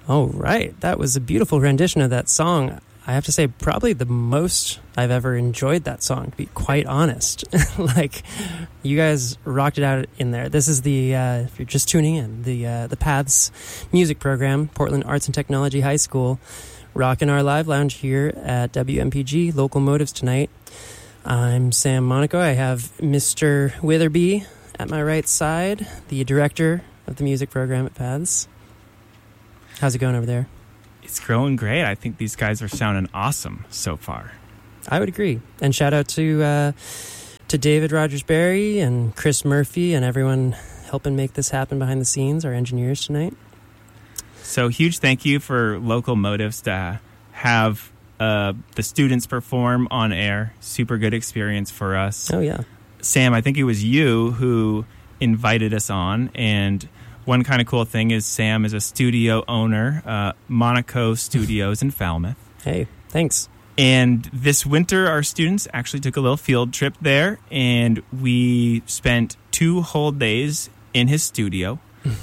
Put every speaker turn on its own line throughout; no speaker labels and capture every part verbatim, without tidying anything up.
All right. That was a beautiful rendition of that song. I have to say, probably the most I've ever enjoyed that song, to be quite honest. Like, you guys rocked it out in there. This is the, uh, if you're just tuning in, the uh, the Paths music program, Portland Arts and Technology High School, rocking our live lounge here at W M P G Local Motives tonight. I'm Sam Monaco. I have Mister Witherby at my right side, the director of the music program at Paths. How's it going over there?
It's growing great. I think these guys are sounding awesome so far.
I would agree. And shout out to uh, to David Rogers-Berry and Chris Murphy and everyone helping make this happen behind the scenes, our engineers tonight.
So huge thank you for Local Motives to have uh, the students perform on air. Super good experience for us.
Oh, yeah.
Sam, I think it was you who invited us on, and one kind of cool thing is Sam is a studio owner, uh, Monaco Studios in Falmouth.
Hey, thanks.
And this winter, our students actually took a little field trip there, and we spent two whole days in his studio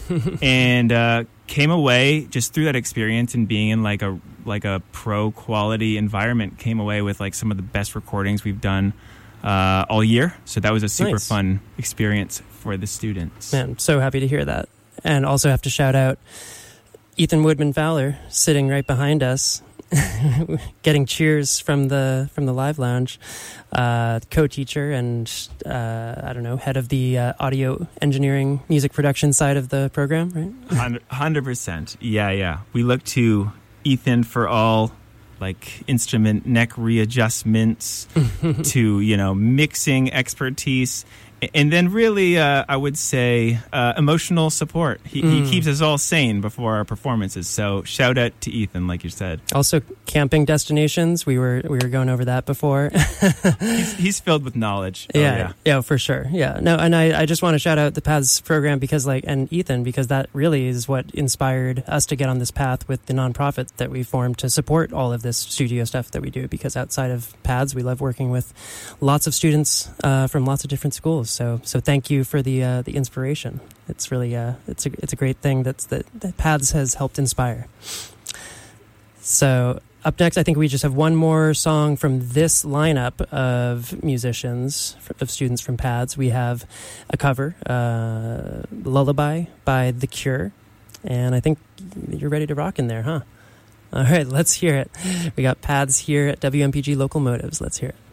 and uh, came away just through that experience and being in like a like a pro quality environment, came away with like some of the best recordings we've done uh, all year. So that was a super
Nice.
fun experience for the students.
Man, I'm so happy to hear that. And also have to shout out Ethan Woodman Fowler sitting right behind us, getting cheers from the from the live lounge, uh, co-teacher and uh, I don't know, head of the uh, audio engineering music production side of the program, right?
one hundred percent. Yeah, yeah. We look to Ethan for all like instrument neck readjustments to, you know, mixing expertise. And then really, uh, I would say, uh, emotional support. He,
Mm.
he keeps us all sane before our performances. So shout out to Ethan, like you said.
Also, camping destinations. We were we were going over that before.
He's, he's filled with knowledge.
Yeah,
Oh,
yeah, yeah, for sure. Yeah, no, and I, I just want to shout out the Paths program because, like, and Ethan, because that really is what inspired us to get on this path with the nonprofit that we formed to support all of this studio stuff that we do. Because outside of Paths, we love working with lots of students uh, from lots of different schools. So, so thank you for the uh, the inspiration. It's really uh, it's a it's a great thing that's that, that Paths has helped inspire. So. Up next, I think we just have one more song from this lineup of musicians, of students from Paths. We have a cover, uh, Lullaby by The Cure. And I think you're ready to rock in there, huh? All right, let's hear it. We got Paths here at W M P G Local Motives. Let's hear it.